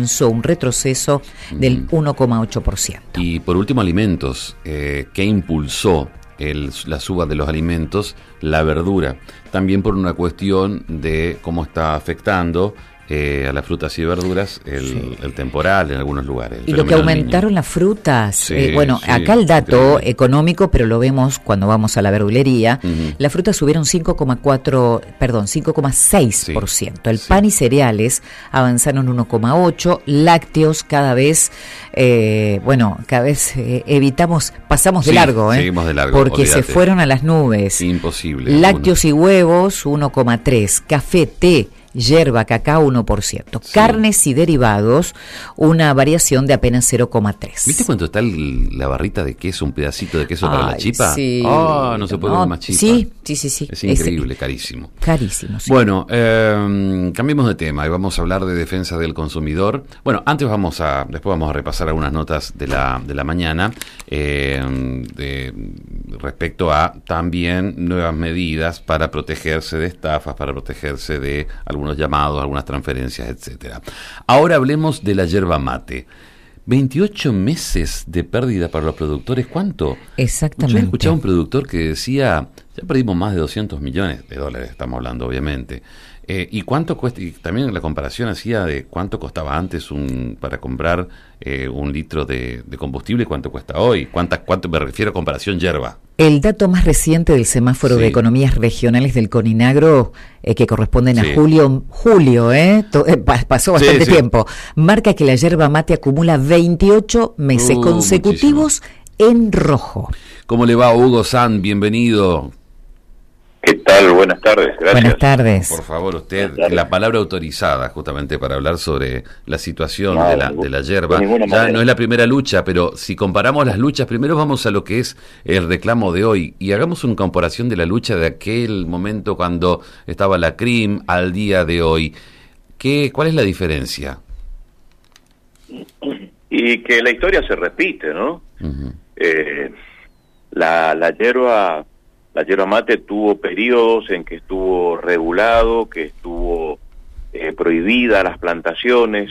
alcanzó un retroceso del 1,8%. Y por último, alimentos. ¿Qué impulsó la suba de los alimentos? La verdura. También por una cuestión de cómo está afectando a las frutas y verduras el temporal en algunos lugares. Y lo que aumentaron las frutas, Sí, acá el dato increíble. económico, pero lo vemos cuando vamos a la verdulería, las frutas subieron 5,6%, el pan y cereales avanzaron 1,8%, lácteos cada vez, pasamos de largo, seguimos de largo, porque olvídate. se fueron a las nubes. Imposible. Lácteos y huevos 1,3%, café, té, yerba, cacao 1%, carnes y derivados una variación de apenas 0,3%. ¿Viste cuánto está la barrita de queso, un pedacito de queso para la chipa? Sí. No se puede comer más chipa. Sí. Es increíble, carísimo. Carísimo, sí. Bueno, cambiemos de tema y vamos a hablar de defensa del consumidor. Bueno, después vamos a repasar algunas notas de la mañana respecto a también nuevas medidas para protegerse de estafas, para protegerse de algunos llamados, algunas transferencias, etcétera. Ahora hablemos de la yerba mate. 28 meses de pérdida para los productores, ¿cuánto? Exactamente. Yo escuchaba un productor que decía, ya perdimos más de 200 millones de dólares, estamos hablando obviamente. ¿Y cuánto cuesta? Y también la comparación hacía de cuánto costaba antes para comprar un litro de combustible y cuánto cuesta hoy. ¿Cuánto me refiero a comparación yerba? El dato más reciente del semáforo de economías regionales del Coninagro, que corresponden a julio, pasó bastante tiempo, marca que la yerba mate acumula 28 meses consecutivos en rojo. ¿Cómo le va, Hugo San? Bienvenido. ¿Qué tal? Buenas tardes, gracias. Buenas tardes. Por favor, usted, la palabra autorizada justamente para hablar sobre la situación de la yerba. Ya no es la primera lucha, pero si comparamos las luchas, primero vamos a lo que es el reclamo de hoy y hagamos una comparación de la lucha de aquel momento cuando estaba la CRIM al día de hoy. ¿Cuál es la diferencia? Y que la historia se repite, ¿no? La yerba mate tuvo periodos en que estuvo regulado, que estuvo prohibida las plantaciones,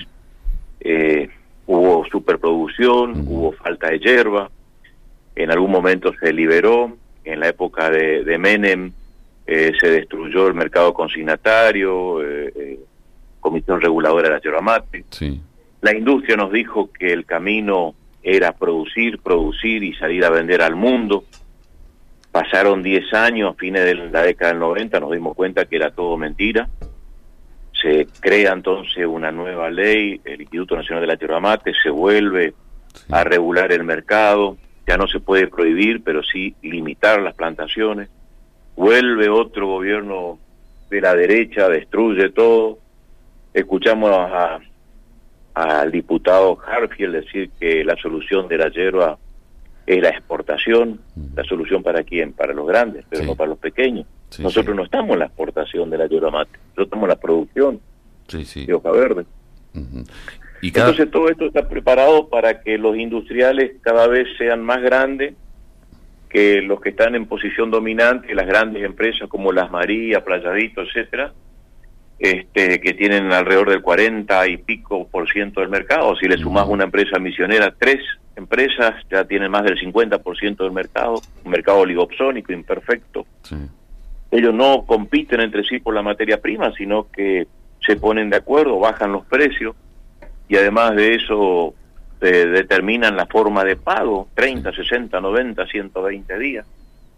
hubo superproducción, hubo falta de yerba, en algún momento se liberó, en la época de Menem se destruyó el mercado consignatario, Comisión Reguladora de la Yerba Mate. Sí. La industria nos dijo que el camino era producir y salir a vender al mundo. Pasaron 10 años, a fines de la década del 90, nos dimos cuenta que era todo mentira. Se crea entonces una nueva ley, el Instituto Nacional de la Yerba Mate, se vuelve a regular el mercado, ya no se puede prohibir, pero sí limitar las plantaciones. Vuelve otro gobierno de la derecha, destruye todo. Escuchamos al diputado Harfield decir que la solución de la yerba es la exportación. ¿La solución para quién? Para los grandes, pero no para los pequeños. Nosotros no estamos en la exportación de la yerba mate, nosotros estamos en la producción de hoja verde. Entonces todo esto está preparado para que los industriales cada vez sean más grandes que los que están en posición dominante, las grandes empresas como Las Marías, Playadito, etcétera, que tienen alrededor del 40 y pico % del mercado. Si le sumás una empresa misionera, 3 empresas ya tienen más del 50% del mercado, un mercado oligopsónico, imperfecto. Ellos no compiten entre sí por la materia prima, sino que se ponen de acuerdo, bajan los precios y además de eso determinan la forma de pago, 30, 60, 90, 120 días.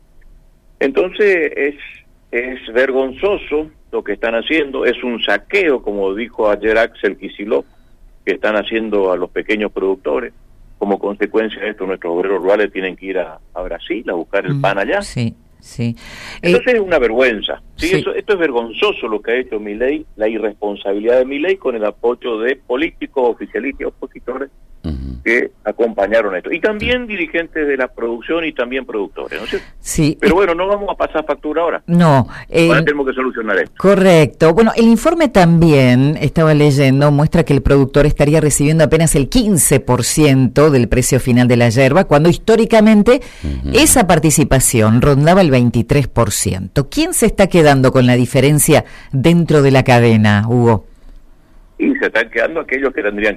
Entonces es vergonzoso lo que están haciendo, es un saqueo, como dijo ayer Axel Kicillof, que están haciendo a los pequeños productores. Como consecuencia de esto, nuestros obreros rurales tienen que ir a Brasil a buscar el pan allá. Entonces es una vergüenza. Esto es vergonzoso lo que ha hecho Milei, la irresponsabilidad de Milei con el apoyo de políticos, oficialistas y opositores que acompañaron esto. Y también dirigentes de la producción y también productores, ¿no es cierto? Pero bueno, no vamos a pasar factura ahora. Ahora tenemos que solucionar esto. Correcto. Bueno, el informe también, estaba leyendo, muestra que el productor estaría recibiendo apenas el 15% del precio final de la yerba, cuando históricamente esa participación rondaba el 23%. ¿Quién se está quedando con la diferencia dentro de la cadena, Hugo? Y se están quedando aquellos que tendrían